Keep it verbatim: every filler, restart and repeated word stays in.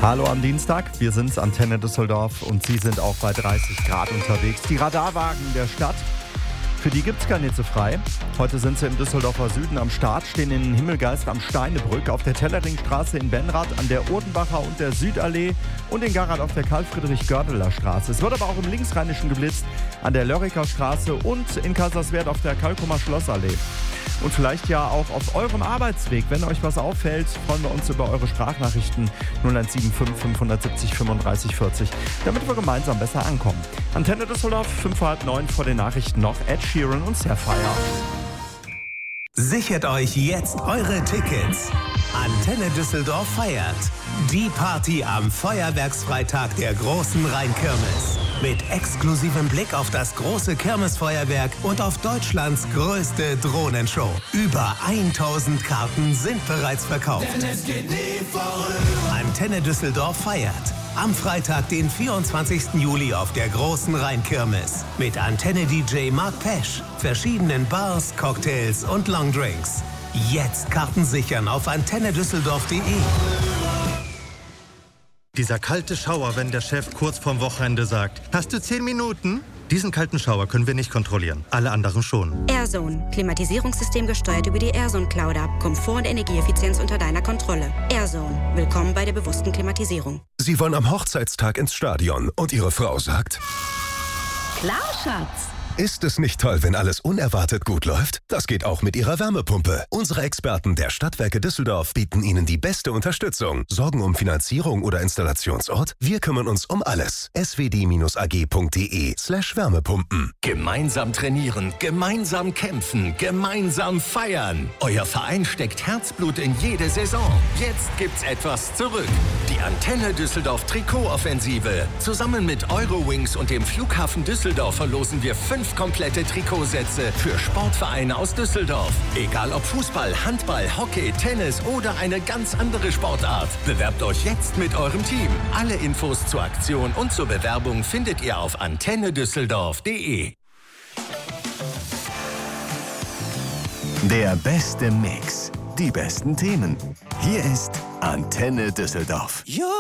Hallo am Dienstag, wir sind's, Antenne Düsseldorf, und Sie sind auch bei dreißig Grad unterwegs. Die Radarwagen der Stadt, für die gibt's keine Hitze frei. Heute sind sie im Düsseldorfer Süden am Start, stehen in Himmelgeist am Steinebrück, auf der Telleringstraße in Benrath, an der Urdenbacher und der Südallee und in Garath auf der Karl-Friedrich-Gördeler Straße. Es wird aber auch im Linksrheinischen geblitzt, an der Lörriker Straße und in Kaiserswerth auf der Kalkumer Schlossallee. Und vielleicht ja auch auf eurem Arbeitsweg. Wenn euch was auffällt, freuen wir uns über eure Sprachnachrichten null eins sieben fünf fünf sieben null fünfunddreißig vierzig, damit wir gemeinsam besser ankommen. Antenne Düsseldorf, fünf vor halb neun, vor den Nachrichten noch Ed Sheeran und Sapphire. Sichert euch jetzt eure Tickets. Antenne Düsseldorf feiert die Party am Feuerwerksfreitag der großen Rheinkirmes. Mit exklusivem Blick auf das große Kirmesfeuerwerk und auf Deutschlands größte Drohnenshow. Über tausend Karten sind bereits verkauft. Denn es geht nie vorüber. Antenne Düsseldorf feiert am Freitag, den vierundzwanzigsten Juli auf der großen Rheinkirmes. Mit Antenne-D J Mark Pesch, verschiedenen Bars, Cocktails und Longdrinks. Jetzt Karten sichern auf antenne düsseldorf punkt de. Dieser kalte Schauer, wenn der Chef kurz vorm Wochenende sagt, hast du zehn Minuten? Diesen kalten Schauer können wir nicht kontrollieren, alle anderen schon. AirZone. Klimatisierungssystem gesteuert über die AirZone Cloud ab. Komfort und Energieeffizienz unter deiner Kontrolle. AirZone. Willkommen bei der bewussten Klimatisierung. Sie wollen am Hochzeitstag ins Stadion und Ihre Frau sagt: Klar, Schatz. Ist es nicht toll, wenn alles unerwartet gut läuft? Das geht auch mit Ihrer Wärmepumpe. Unsere Experten der Stadtwerke Düsseldorf bieten Ihnen die beste Unterstützung. Sorgen um Finanzierung oder Installationsort? Wir kümmern uns um alles. s w d a g punkt de slash Wärmepumpen. Gemeinsam trainieren, gemeinsam kämpfen, gemeinsam feiern. Euer Verein steckt Herzblut in jede Saison. Jetzt gibt's etwas zurück. Die Antenne Düsseldorf Trikotoffensive. Zusammen mit Eurowings und dem Flughafen Düsseldorf verlosen wir fünf komplette Trikotsätze für Sportvereine aus Düsseldorf. Egal ob Fußball, Handball, Hockey, Tennis oder eine ganz andere Sportart. Bewerbt euch jetzt mit eurem Team. Alle Infos zur Aktion und zur Bewerbung findet ihr auf antenne düsseldorf punkt de. Der beste Mix. Die besten Themen. Hier ist Antenne Düsseldorf.